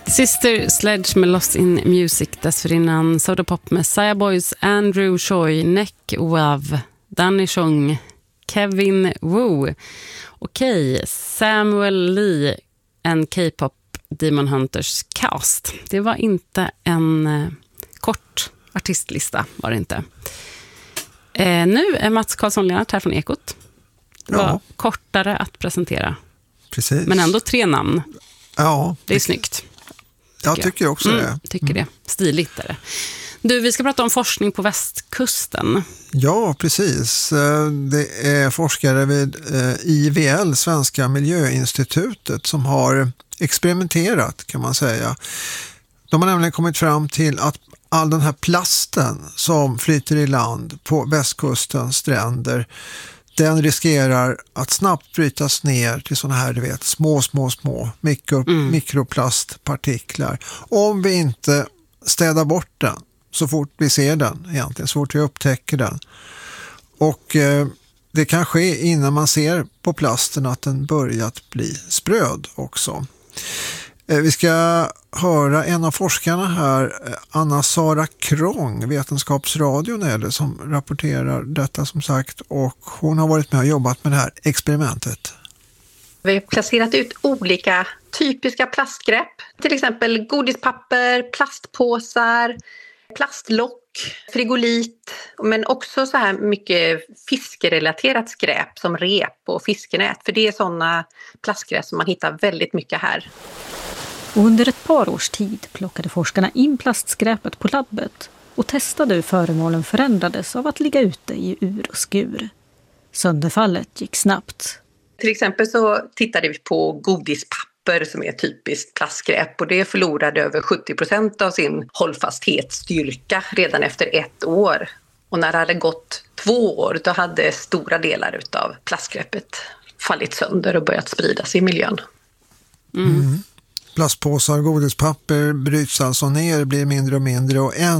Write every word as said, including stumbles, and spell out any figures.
Sister Sledge med Lost in Music, dessförinnan Soda Pop med Sia Boys, Andrew Choi, Neck Wav, Danny Chong, Kevin Wu. Okej, Samuel Lee, en K-pop Demon Hunters cast. Det var inte en eh, kort artistlista, var det inte. Eh, nu är Mats Karlsson-Lennart här från Ekot. Det var ja. kortare att presentera. Precis. Men ändå tre namn. Ja. Det är snyggt. Jag tycker, jag tycker också mm, det. Tycker mm. det. Stiligt är det. Du, vi ska prata om forskning på västkusten. Ja, precis. Det är forskare vid I V L, Svenska miljöinstitutet, som har experimenterat, kan man säga. De har nämligen kommit fram till att all den här plasten som flyter i land på västkustens stränder, den riskerar att snabbt brytas ner till sådana här, du vet, små, små, små mikro, mm. mikroplastpartiklar. Om vi inte städar bort den så fort vi ser den egentligen, så fort vi upptäcker den. Och eh, det kan ske innan man ser på plasten att den börjat bli spröd också. Eh, vi ska höra en av forskarna här, Anna-Sara Krång, Vetenskapsradion är det, som rapporterar detta som sagt, och hon har varit med och jobbat med det här experimentet. Vi har placerat ut olika typiska plastgrepp, till exempel godispapper, plastpåsar, plastlock, frigolit, men också så här mycket fiskerelaterat skräp som rep och fiskenät, för det är sådana plastgrepp som man hittar väldigt mycket här. Och under ett par års tid plockade forskarna in plastskräpet på labbet och testade hur föremålen förändrades av att ligga ute i ur och skur. Sönderfallet gick snabbt. Till exempel så tittade vi på godispapper som är typiskt plastskräp, och det förlorade över sjuttio procent av sin hållfasthetsstyrka redan efter ett år. Och när det hade gått två år då hade stora delar av plastskräpet fallit sönder och börjat spridas i miljön. Mm. Plastpåsar och godispapper bryts alltså ner, blir mindre och mindre, och en